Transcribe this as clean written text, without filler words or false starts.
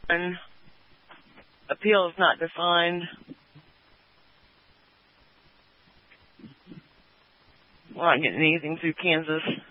Appeal is not defined. We're not getting anything through Kansas.